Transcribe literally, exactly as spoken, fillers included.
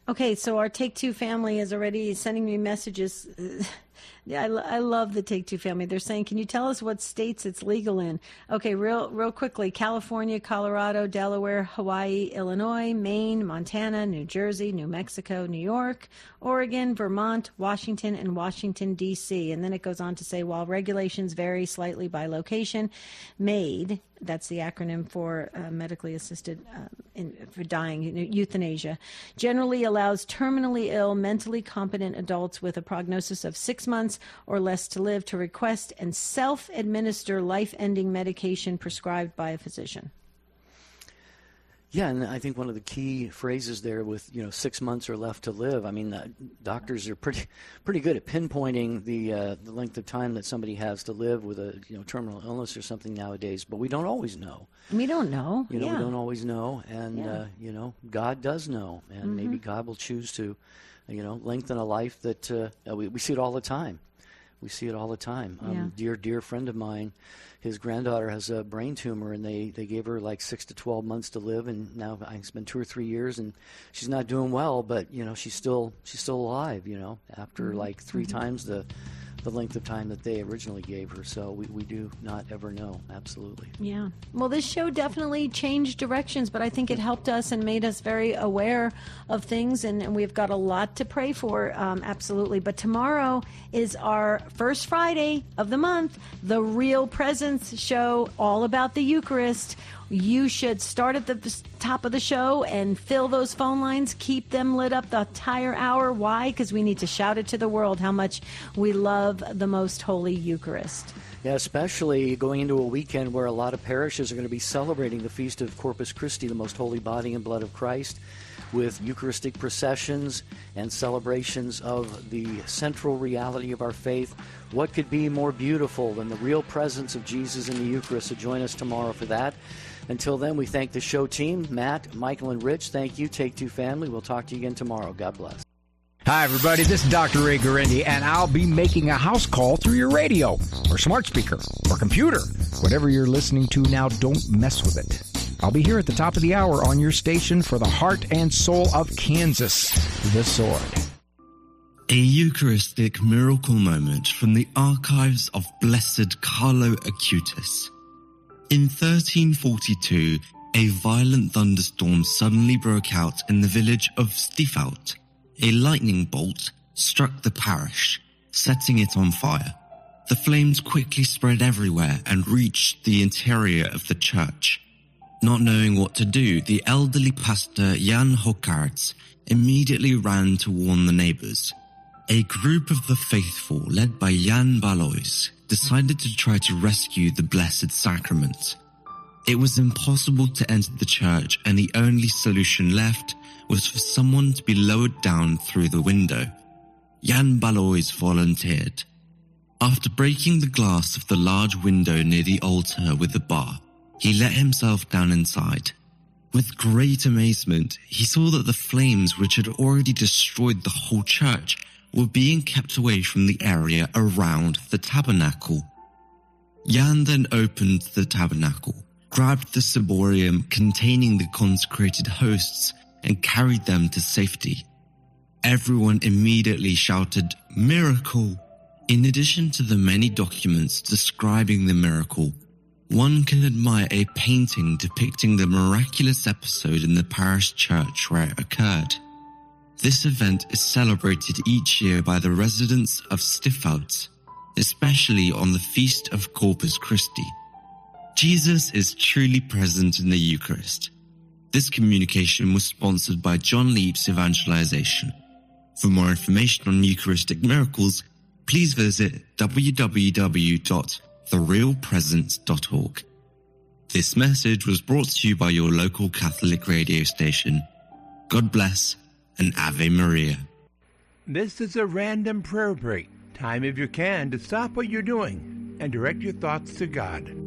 Okay, so our Take Two family is already sending me messages. Yeah, I, lo- I love the Take Two family. They're saying, can you tell us what states it's legal in? Okay, real real quickly. California, Colorado, Delaware, Hawaii, Illinois, Maine, Montana, New Jersey, New Mexico, New York, Oregon, Vermont, Washington, and Washington, D C. And then it goes on to say, while regulations vary slightly by location, MAID, that's the acronym for uh, medically assisted uh, in, for dying, euthanasia, generally allows terminally ill, mentally competent adults with a prognosis of six months or less to live to request and self-administer life-ending medication prescribed by a physician. Yeah, and I think one of the key phrases there with, you know, six months or left to live, I mean, uh, doctors are pretty pretty good at pinpointing the uh, the length of time that somebody has to live with a, you know, terminal illness or something nowadays, but we don't always know. We don't know. You know, yeah. we don't always know, and, yeah. uh, you know, God does know, and mm-hmm. maybe God will choose to, you know, lengthen a life that uh, we, we see it all the time. We see it all the time. Um, Yeah. Dear, dear friend of mine, his granddaughter has a brain tumor, and they, they gave her like six to twelve months to live, and now I think it's been two or three years, and she's not doing well, but, you know, she's still she's still alive, you know, after Mm-hmm. like three Mm-hmm. times the the length of time that they originally gave her. So we, we do not ever know, absolutely. Yeah. Well, this show definitely changed directions, but I think it helped us and made us very aware of things, and, and we've got a lot to pray for, um, absolutely. But tomorrow is our first Friday of the month, the Real Presence show, all about the Eucharist. You should start at the top of the show and fill those phone lines. Keep them lit up the entire hour. Why? Because we need to shout it to the world how much we love the most holy Eucharist. Yeah, especially going into a weekend where a lot of parishes are going to be celebrating the Feast of Corpus Christi, the most holy body and blood of Christ, with Eucharistic processions and celebrations of the central reality of our faith. What could be more beautiful than the real presence of Jesus in the Eucharist? So join us tomorrow for that. Until then, we thank the show team, Matt, Michael, and Rich. Thank you, Take Two family. We'll talk to you again tomorrow. God bless. Hi, everybody. This is Doctor Ray Guarendi, and I'll be making a house call through your radio or smart speaker or computer. Whatever you're listening to now, don't mess with it. I'll be here at the top of the hour on your station for the heart and soul of Kansas, The Sword. A Eucharistic miracle moment from the archives of Blessed Carlo Acutis. In thirteen forty-two, a violent thunderstorm suddenly broke out in the village of Stiefhout. A lightning bolt struck the parish, setting it on fire. The flames quickly spread everywhere and reached the interior of the church. Not knowing what to do, the elderly pastor Jan Hokarts immediately ran to warn the neighbors. A group of the faithful, led by Jan Balois, decided to try to rescue the Blessed Sacrament. It was impossible to enter the church, and the only solution left was for someone to be lowered down through the window. Jan Balois volunteered. After breaking the glass of the large window near the altar with a bar, he let himself down inside. With great amazement, he saw that the flames which had already destroyed the whole church were being kept away from the area around the tabernacle. Jan then opened the tabernacle, grabbed the ciborium containing the consecrated hosts, and carried them to safety. Everyone immediately shouted, "Miracle!" In addition to the many documents describing the miracle, one can admire a painting depicting the miraculous episode in the parish church where it occurred. This event is celebrated each year by the residents of Stiefhout, especially on the Feast of Corpus Christi. Jesus is truly present in the Eucharist. This communication was sponsored by John Leap's Evangelization. For more information on Eucharistic miracles, please visit w w w dot the real presence dot org. This message was brought to you by your local Catholic radio station. God bless and Ave Maria. This is a random prayer break. Time, if you can, to stop what you're doing and direct your thoughts to God.